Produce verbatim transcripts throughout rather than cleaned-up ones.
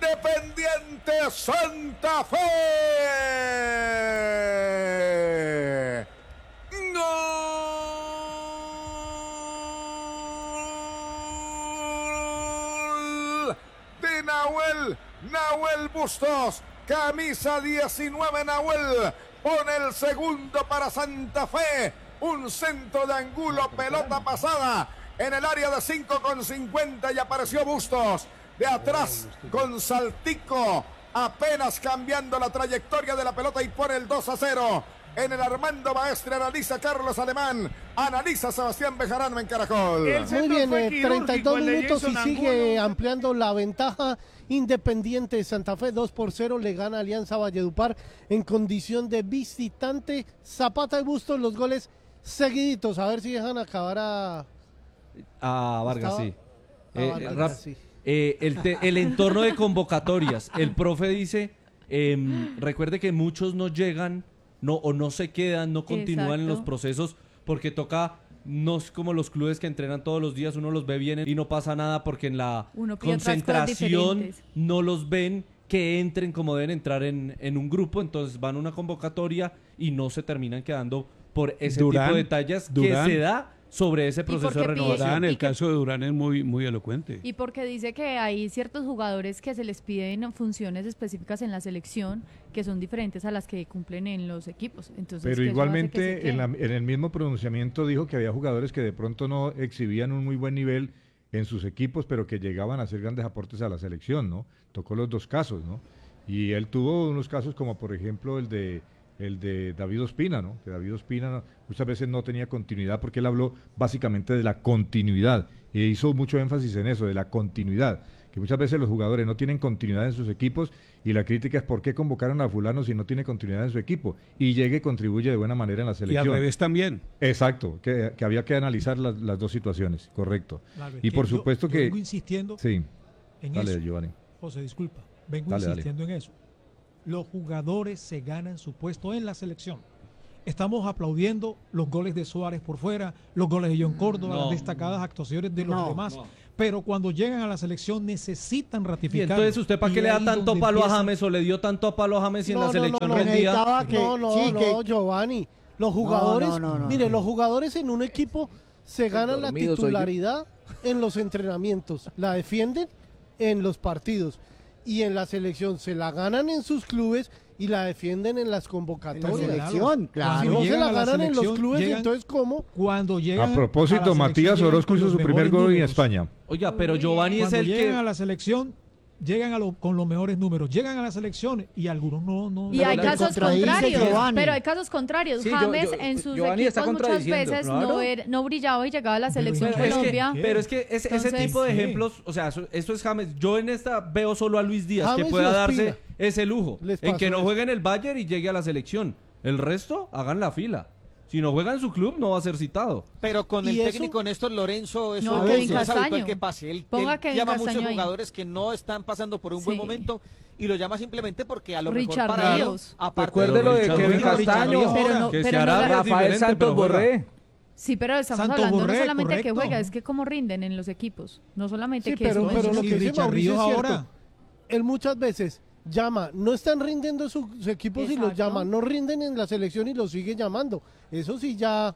Independiente Santa Fe. ¡Gol de Nahuel! Nahuel Bustos, camisa diecinueve, Nahuel pone el segundo para Santa Fe. Un centro de Angulo, pelota pasada en el área de cinco con cincuenta y apareció Bustos de atrás con saltico, apenas cambiando la trayectoria de la pelota y pone el dos a cero. En el Armando Maestre analiza Carlos Alemán, analiza Sebastián Bejarano en Caracol. Muy bien, eh, treinta y dos minutos y sigue ampliando la ventaja. Independiente de Santa Fe, dos por cero, le gana Alianza Valledupar en condición de visitante. Zapata y Bustos, los goles seguiditos, a ver si dejan acabar a... A Vargas, Estaba... sí. A Eh, Vargas, Rap, sí. eh, el, te, el entorno de convocatorias. El profe dice, eh, recuerde que muchos no llegan no o no se quedan, no continúan Exacto. en los procesos porque toca, no es como los clubes que entrenan todos los días, uno los ve bien y no pasa nada porque en la concentración no los ven que entren como deben entrar en, en un grupo, entonces van a una convocatoria y no se terminan quedando por ese Durán, tipo de detalles Durán. que se da sobre ese proceso de renovación. Durán, el caso de Durán es muy, muy elocuente. Y porque dice que hay ciertos jugadores que se les piden funciones específicas en la selección que son diferentes a las que cumplen en los equipos. Entonces, pero igualmente en, la, en el mismo pronunciamiento dijo que había jugadores que de pronto no exhibían un muy buen nivel en sus equipos, pero que llegaban a hacer grandes aportes a la selección, ¿no? Tocó los dos casos, ¿no? Y él tuvo unos casos como por ejemplo el de el de David Ospina, ¿no? Que David Ospina no, muchas veces no tenía continuidad porque él habló básicamente de la continuidad e hizo mucho énfasis en eso, de la continuidad, que muchas veces los jugadores no tienen continuidad en sus equipos y la crítica es ¿por qué convocaron a fulano si no tiene continuidad en su equipo? Y llegue y contribuye de buena manera en la selección. Y al revés también. Exacto, que, que había que analizar las, las dos situaciones, correcto. Claro, y por yo, supuesto yo que... vengo insistiendo sí, en dale, eso. Giovanni. José, disculpa, vengo dale, insistiendo dale. en eso. Los jugadores se ganan su puesto en la selección. Estamos aplaudiendo los goles de Suárez por fuera, los goles de John Córdoba, no, las destacadas actuaciones de los no, demás, no. pero cuando llegan a la selección necesitan ratificar. Y entonces, ¿usted para qué le da tanto palo empieza... a James o le dio tanto palo a James y no, en la selección no, no, rendía? Que, no, no, sí, no, que... Giovanni. Los jugadores, no, no, no, no, mire, no. los jugadores en un equipo se ganan la titularidad en los entrenamientos, la defienden en los partidos. Y en la selección se la ganan en sus clubes y la defienden en las convocatorias. En la selección, claro. Si no se la ganan en los clubes, llegan, entonces ¿cómo? Cuando llegan a propósito, a Matías Orozco hizo su primer gol en España. Oiga, pero Giovanni cuando es el que... Cuando llegan a la selección, llegan a lo, con los mejores números, llegan a la selección y algunos no... no y hay casos contrarios, pero hay casos contrarios. Sí, James yo, yo, en sus Giovanni equipos muchas veces claro. no, era, no brillaba y llegaba a la selección pero Colombia. Es que, pero es que ese, Entonces, ese tipo de ejemplos, o sea, eso, eso es James. Yo en esta veo solo a Luis Díaz, James que pueda darse ese lujo, en que no juegue en el Bayern y llegue a la selección. El resto, hagan la fila. Si no juega en su club, no va a ser citado. Pero con el eso? técnico Néstor Lorenzo, eso no, es, es habitual que pase. Él, él llama a muchos ahí. jugadores que no están pasando por un sí. buen momento y lo llama simplemente porque a lo Richard mejor para Ríos. Recuerde lo de Kevin Castaño, pero no, que pero se hará no, Rafael Santos Borré. Sí, pero estamos Santos hablando Borré, no solamente correcto. que juega, es que cómo rinden en los equipos. No solamente sí, que pero, eso pero es lo que dice Mauricio es cierto. Ahora. Él muchas veces llama, no están rindiendo sus, sus equipos Exacto. y los llama, no rinden en la selección y los sigue llamando. Eso sí ya...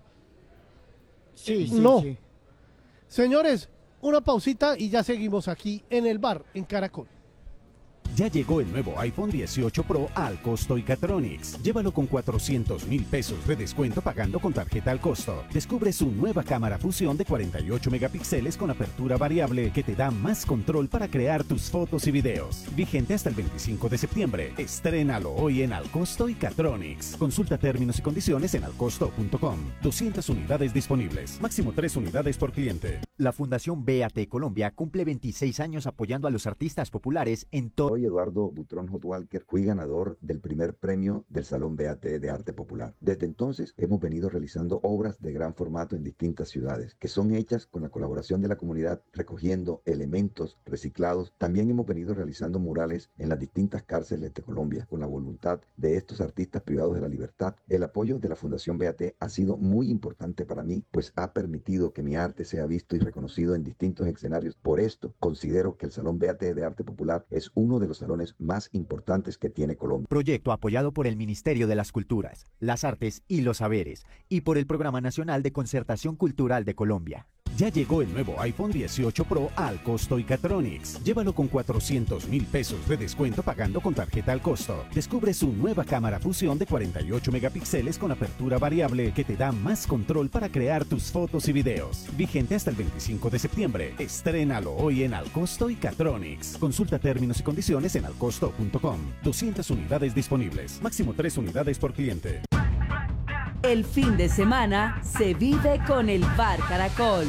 Sí, sí, no. Sí. Señores, una pausita y ya seguimos aquí en el bar en Caracol. Ya llegó el nuevo iPhone dieciocho Pro al costo Icatronics. Llévalo con cuatrocientos mil pesos de descuento pagando con tarjeta al costo. Descubre su nueva cámara fusión de cuarenta y ocho megapíxeles con apertura variable que te da más control para crear tus fotos y videos. Vigente hasta el veinticinco de septiembre. Estrénalo hoy en Alcosto Icatronics. Consulta términos y condiciones en alcosto punto com. doscientas unidades disponibles. Máximo tres unidades por cliente. La Fundación B A T Colombia cumple veintiséis años apoyando a los artistas populares en todo. Soy Eduardo Butrón Hot Walker, fui ganador del primer premio del Salón B A T de Arte Popular. Desde entonces hemos venido realizando obras de gran formato en distintas ciudades, que son hechas con la colaboración de la comunidad, recogiendo elementos reciclados. También hemos venido realizando murales en las distintas cárceles de Colombia, con la voluntad de estos artistas privados de la libertad. El apoyo de la Fundación B A T ha sido muy importante para mí, pues ha permitido que mi arte sea visto y reconocido reconocido en distintos escenarios. Por esto, considero que el Salón B A T de Arte Popular es uno de los salones más importantes que tiene Colombia. Proyecto apoyado por el Ministerio de las Culturas, las Artes y los Saberes y por el Programa Nacional de Concertación Cultural de Colombia. Ya llegó el nuevo iPhone dieciocho Pro al costo Icatronics. Llévalo con cuatrocientos mil pesos de descuento pagando con tarjeta al costo. Descubre su nueva cámara fusión de cuarenta y ocho megapíxeles con apertura variable que te da más control para crear tus fotos y videos. Vigente hasta el veinticinco de septiembre. Estrénalo hoy en Alcosto Icatronics. Consulta términos y condiciones en alcosto punto com. doscientas unidades disponibles. Máximo tres unidades por cliente. El fin de semana se vive con el Bar Caracol.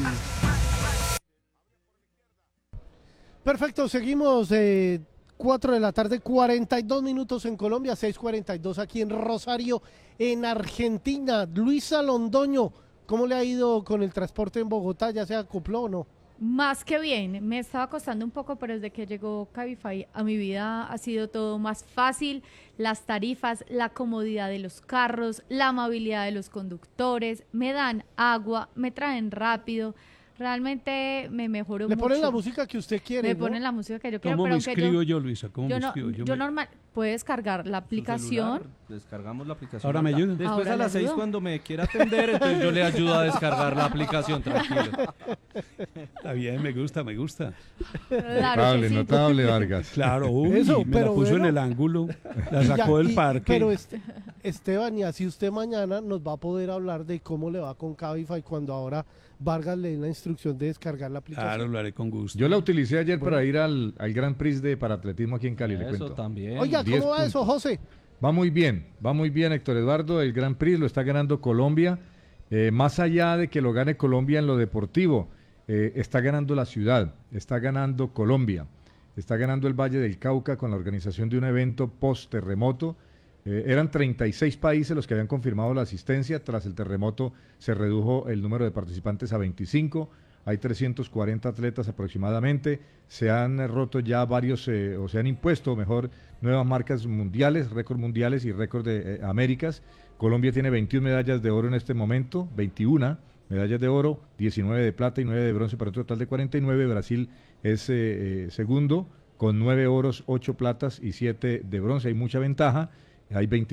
Perfecto, seguimos. Eh, cuatro de la tarde, cuarenta y dos minutos en Colombia, seis cuarenta y dos aquí en Rosario, en Argentina. Luisa Londoño, ¿cómo le ha ido con el transporte en Bogotá? ¿Ya se acopló o no? Más que bien, me estaba costando un poco, pero desde que llegó Cabify a mi vida ha sido todo más fácil. Las tarifas, la comodidad de los carros, la amabilidad de los conductores, me dan agua, me traen rápido. Realmente me mejoró mucho. Le ponen la música que usted quiere, Me ¿no? ponen la música que yo quiero. ¿Cómo pero me escribo yo, yo, Luisa? ¿Cómo yo me no, escribo? Yo, me... normal, puede descargar la aplicación. Celular, descargamos la aplicación. Ahora me ayuda. Después Ahora a las le seis ayudo. cuando me quiera atender, entonces yo le ayudo a descargar la aplicación, tranquilo. Está bien, me gusta, me gusta. Claro notable, que sí. notable, Vargas. Claro, uy, Eso, me pero la puso bueno. en el ángulo, la Ya, sacó del y- parque. Pero este, Esteban, y así usted mañana nos va a poder hablar de cómo le va con Cabify cuando ahora Vargas le dé la instrucción de descargar la aplicación. Claro, lo haré con gusto. Yo la utilicé ayer para ir al, al Gran Prix de paratletismo aquí en Cali, le Eso cuento. también. Oiga, diez ¿cómo va eso, puntos. José? Va muy bien, va muy bien Héctor Eduardo, el Gran Prix lo está ganando Colombia, eh, más allá de que lo gane Colombia en lo deportivo, eh, está ganando la ciudad, está ganando Colombia, está ganando el Valle del Cauca con la organización de un evento post-terremoto. Eh, eran treinta y seis países los que habían confirmado la asistencia, tras el terremoto se redujo el número de participantes a veinticinco, hay trescientos cuarenta atletas aproximadamente, se han eh, roto ya varios, eh, o se han impuesto mejor, nuevas marcas mundiales, récords mundiales y récords de eh, Américas. Colombia tiene veintiuna medallas de oro en este momento, veintiuna medallas de oro, diecinueve de plata y nueve de bronce para un total de cuarenta y nueve. Brasil es eh, eh, segundo con nueve oros, ocho platas y siete de bronce, hay mucha ventaja, hay veinte